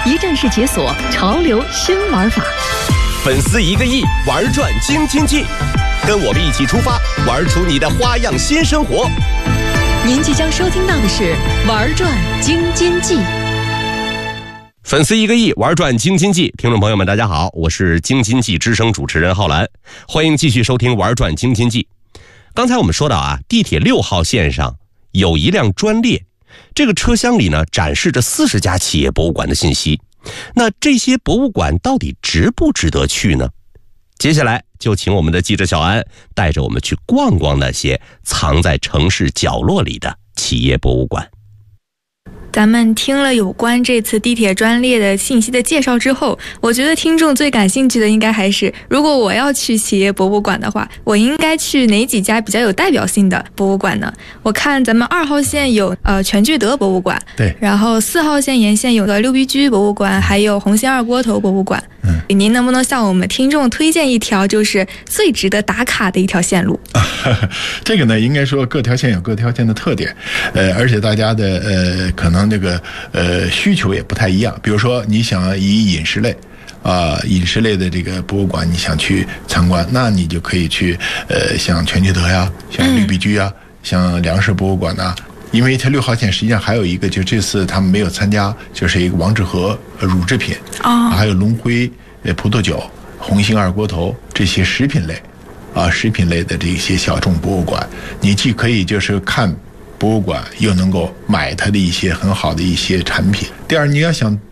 一站式解锁潮流新玩法。 粉丝1个亿，玩转京津冀，跟我们一起出发，玩出你的花样新生活。 您即将收听到的是《玩转京津冀》。 粉丝1个亿，玩转京津冀。听众朋友们，大家好，我是京津冀之声主持人浩然，欢迎继续收听玩转京津冀。刚才我们说到啊，地铁6号线上有一辆专列，这个车厢里呢展示着40家企业博物馆的信息。那这些博物馆到底值不值得去呢？接下来就请我们的记者小安带着我们去逛逛那些藏在城市角落里的企业博物馆。 咱们听了有关这次地铁专列的信息的介绍之后，我觉得听众最感兴趣的应该还是，如果我要去企业博物馆的话，我应该去哪几家比较有代表性的博物馆呢？我看咱们2号线有全聚德博物馆， 对， 然后4号线沿线有个六必居博物馆，还有红星二锅头博物馆。您能不能向我们听众推荐一条就是最值得打卡的一条线路？ 这个呢，应该说各条线有各条线的特点，而且大家的可能这个需求也不太一样。比如说你想以饮食类饮食类的这个博物馆你想去参观，那你就可以去像全聚德呀，像绿必居呀，像粮食博物馆呐。因为它6号线实际上还有一个，就这次他们没有参加，就是一个王致和乳制品还有龙辉葡萄酒、红星二锅头这些食品类食品类的这些小众博物馆，你既可以就是看博物馆，又能够买它的一些很好的一些产品。第二，你要想